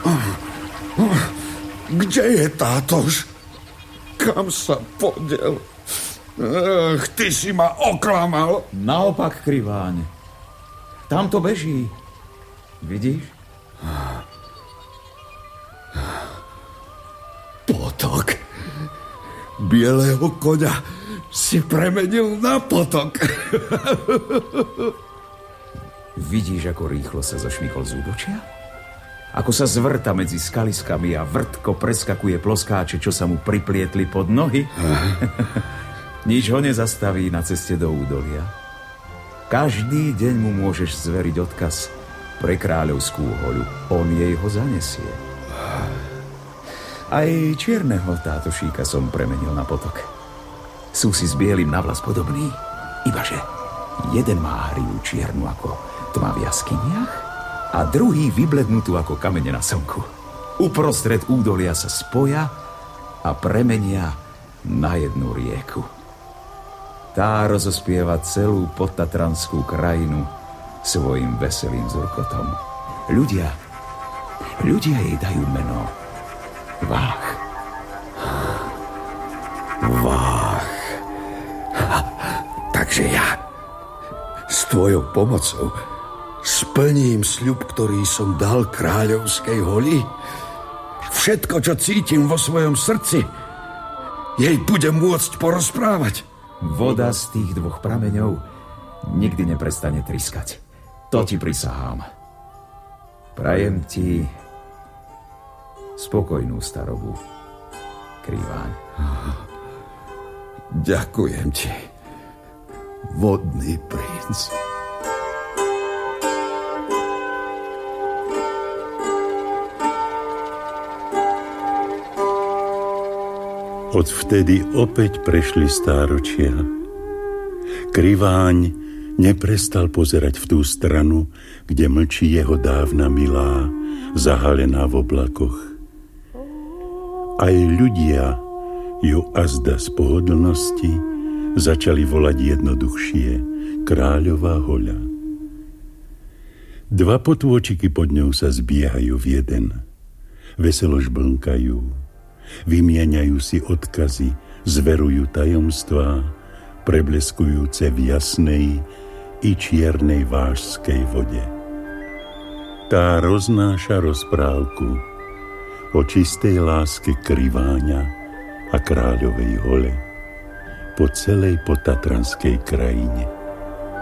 Kde je tátož? Kam sa podiel? Ty si ma oklamal. Naopak, Kriváň. Tam to beží. Vidíš? Potok. Bieleho koňa si premenil na potok. Vidíš, ako rýchlo sa zašmykol z úbočia? Ako sa zvrta medzi skaliskami a vrtko preskakuje ploskáče, čo sa mu priplietli pod nohy? Nič ho nezastaví na ceste do údolia. Každý deň mu môžeš zveriť odkaz pre kráľovskú hoľu. On jej ho zanesie. Aj čierneho tátošíka som premenil na potok. Sú si s bielým na vlas podobný, ibaže jeden má hriu čiernu ako tma v jaskyniach a druhý vyblednutú ako kamene na slnku. Uprostred údolia sa spoja a premenia na jednu rieku. Tá rozospieva celú podtatranskú krajinu svojim veselým zurkotom. Ľudia jej dajú meno Vách. Vách. Takže ja s tvojou pomocou splním sľub, ktorý som dal kráľovskej holi. Všetko, čo cítim vo svojom srdci, jej budem môcť porozprávať. Voda z tých dvoch prameňov nikdy neprestane triskať. To ti prisahám. Prajem ti spokojnú starobu, Kriváň. Ďakujem ti, vodný princ. Odvtedy opäť prešli stáročia. Kriváň neprestal pozerať v tú stranu, kde mlčí jeho dávna milá, zahalená v oblakoch. Aj ľudia ju azda z pohodlnosti začali volať jednoduchšie Kráľová hoľa. Dva potôčiky pod ňou sa zbiehajú v jeden. Veselo žblnkajú, vymieňajú si odkazy, zverujú tajomstvá, prebleskujúce v jasnej i čiernej vážskej vode. Tá roznáša rozprávku o čistej láske Kriváňa a kráľovej hole po celej podtatranskej krajine.